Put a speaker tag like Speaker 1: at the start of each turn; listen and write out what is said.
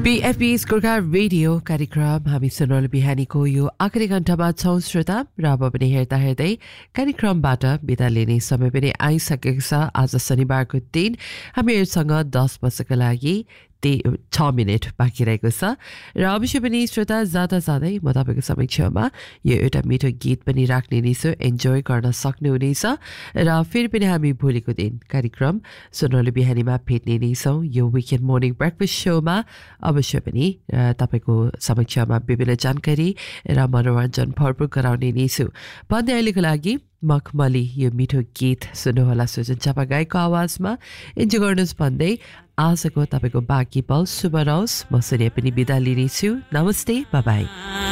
Speaker 1: BFB Gorkha radio कार्यक्रम हामी सुनौलो बिहानीको यो आखिरी घण्टामा छौं श्रोता र अब पनि हेर्दा हेर्दै कार्यक्रमबाट बिदा लिने समय पनि आइसकेको छ। आज शनिबारको दिन हामीहरूसँग 10 वर्षको लागि 6 मिनट बाँकी रहेको छ र अवश्य पनि श्रोता जाँदा जाँदै म तपाईँको समक्षमा यो एउटा मिठो गीत पनि राख्ने नै छु, इन्जोय गर्न सक्नुहुनेछ र फेरि पनि हामी भोलिको दिन कार्यक्रम सुनौलो बिहानीमा भेट्ने नै छौँ। यो विकेन्ड मर्निङ ब्रेकफास्ट सोमा अवश्य पनि तपाईँको समक्षमा विभिन्न जानकारी र मनोरञ्जन भरपूर गराउने नै छु भन्दै अहिलेको लागि मखमली यो मिठो गीत सुन्नुहोला सुजन चापा गाईको आवाजमा इन्जोय गर्नुहोस् भन्दै आजको तपाईँको बाँकी पल शुभ रहोस्। म सूर्य पनि बिदा लिनेछु। नमस्ते, बाई बाई।